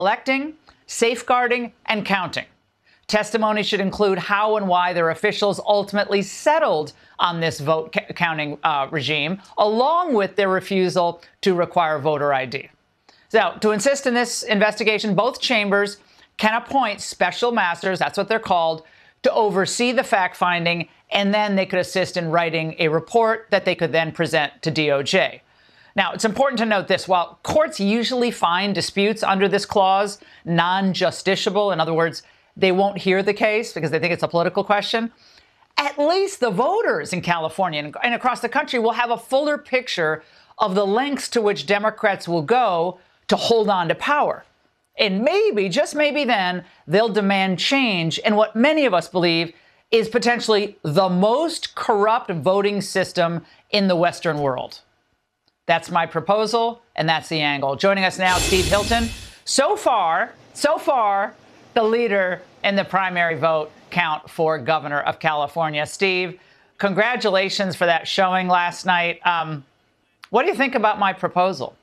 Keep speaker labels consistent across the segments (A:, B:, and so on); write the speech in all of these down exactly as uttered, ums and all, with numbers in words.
A: collecting, safeguarding, and counting. Testimony should include how and why their officials ultimately settled on this vote ca- counting uh, regime, along with their refusal to require voter I D. So, to insist in this investigation, both chambers can appoint special masters, that's what they're called, to oversee the fact-finding, and then they could assist in writing a report that they could then present to D O J. Now, it's important to note this. While courts usually find disputes under this clause non-justiciable, in other words, they won't hear the case because they think it's a political question, at least the voters in California and across the country will have a fuller picture of the lengths to which Democrats will go to hold on to power. And maybe, just maybe then, they'll demand change in what many of us believe is potentially the most corrupt voting system in the Western world. That's my proposal, and that's the angle. Joining us now, Steve Hilton. So far, so far, the leader in the primary vote count for governor of California. Steve, congratulations for that showing last night. Um, what do you think about my proposal?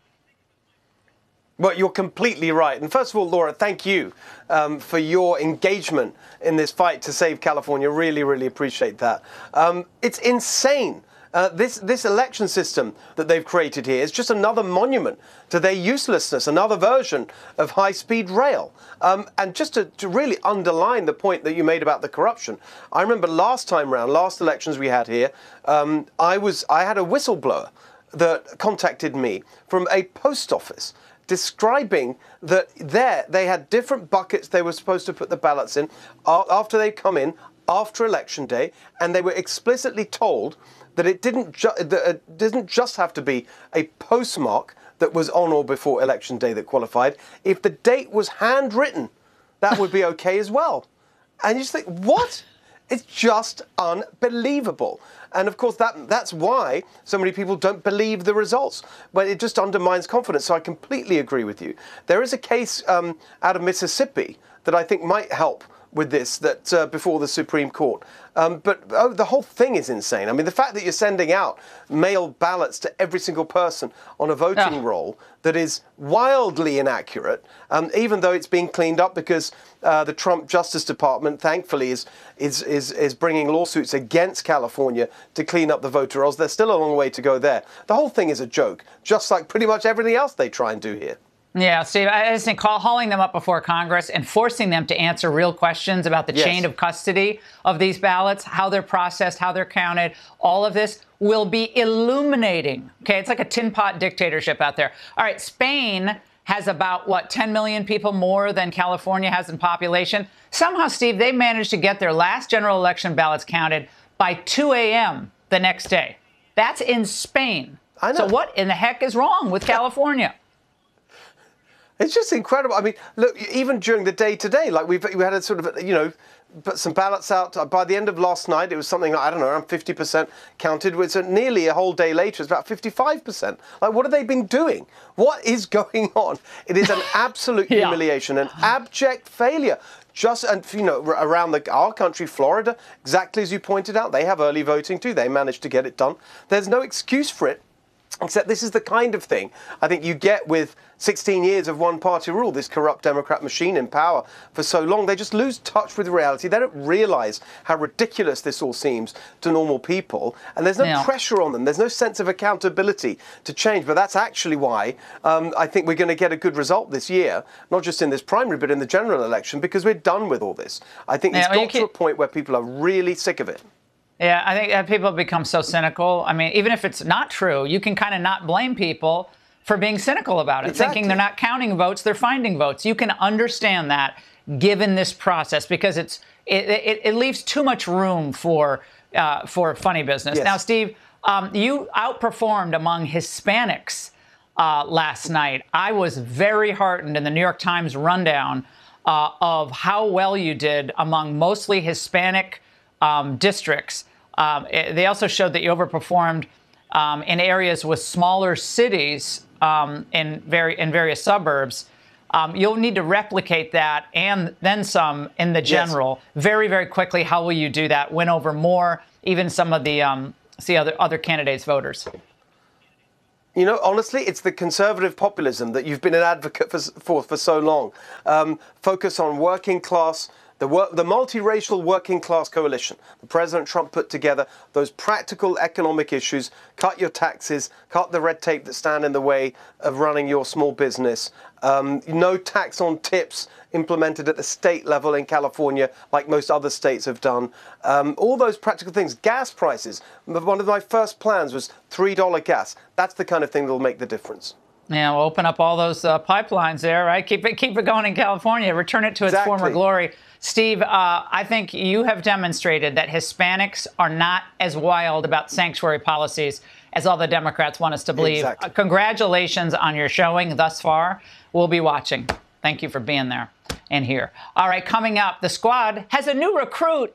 B: Well, you're completely right. And first of all, Laura, thank you um, for your engagement in this fight to save California. Really, really appreciate that. Um, it's insane. Uh, this this election system that they've created here is just another monument to their uselessness, another version of high-speed rail. Um, and just to, to really underline the point that you made about the corruption, I remember last time round, last elections we had here, um, I was I had a whistleblower that contacted me from a post office, describing that there they had different buckets they were supposed to put the ballots in after they come in after election day, and they were explicitly told that it didn't ju- that it didn't just have to be a postmark that was on or before election day that qualified. If the date was handwritten, that would be okay as well. And you just think, what? It's just unbelievable. And of course, that that's why so many people don't believe the results. But it just undermines confidence. So I completely agree with you. There is a case um, out of Mississippi that I think might help with this, that uh, before the Supreme Court. Um, but oh, the whole thing is insane. I mean, the fact that you're sending out mail ballots to every single person on a voting oh. roll that is wildly inaccurate, um, even though it's being cleaned up because uh, the Trump Justice Department, thankfully, is, is is is bringing lawsuits against California to clean up the voter rolls. There's still a long way to go there. The whole thing is a joke, just like pretty much everything else they try and do here.
A: Yeah, Steve, I just think call, hauling them up before Congress and forcing them to answer real questions about the yes. chain of custody of these ballots, how they're processed, how they're counted, all of this will be illuminating. Okay, it's like a tin pot dictatorship out there. All right, Spain has about, what, ten million people more than California has in population. Somehow, Steve, they managed to get their last general election ballots counted by two a.m. the next day. That's in Spain.
B: I know.
A: So what in the heck is wrong with California?
B: It's just incredible. I mean, look, even during the day today, like we've we had a sort of, you know, put some ballots out. By the end of last night, it was something, I don't know, around fifty percent counted. It's nearly a whole day later, it's about fifty-five percent. Like, what have they been doing? What is going on? It is an absolute yeah. humiliation, an abject failure. Just, and you know, around the, our country, Florida, exactly as you pointed out, they have early voting too. They managed to get it done. There's no excuse for it. Except this is the kind of thing I think you get with sixteen years of one-party rule, this corrupt Democrat machine in power for so long. They just lose touch with reality. They don't realize how ridiculous this all seems to normal people. And there's no yeah. pressure on them. There's no sense of accountability to change. But that's actually why um, I think we're going to get a good result this year, not just in this primary, but in the general election, because we're done with all this. I think yeah, it's well, got to a point where people are really sick of it.
A: Yeah, I think uh, people have become so cynical. I mean, even if it's not true, you can kind of not blame people for being cynical about it,
B: exactly.
A: thinking they're not counting votes, they're finding votes. You can understand that given this process because it's it, it, it leaves too much room for uh, for funny business.
B: Yes.
A: Now, Steve, um, you outperformed among Hispanics uh, last night. I was very heartened in the New York Times rundown uh, of how well you did among mostly Hispanic um, districts. Um, it, they also showed that you overperformed um, in areas with smaller cities um, in, very, in various suburbs. Um, you'll need to replicate that and then some in the general yes. very, very quickly. How will you do that? Win over more, even some of the um, see other other candidates' voters.
B: You know, honestly, it's the conservative populism that you've been an advocate for for, for so long. Um, focus on working class, the work, the multiracial working class coalition that President Trump put together, those practical economic issues, cut your taxes, cut the red tape that stand in the way of running your small business, um, no tax on tips implemented at the state level in California, like most other states have done. Um, all those practical things. Gas prices. One of my first plans was three dollars gas. That's the kind of thing that will make the difference.
A: Yeah, we'll open up all those uh, pipelines there, right? Keep it, keep it going in California. Return it to its
B: Exactly.
A: former glory. Steve, uh, I think you have demonstrated that Hispanics are not as wild about sanctuary policies as all the Democrats want us to believe.
B: Exactly.
A: Uh, congratulations on your showing thus far. We'll be watching. Thank you for being there and here. All right, coming up, the Squad has a new recruit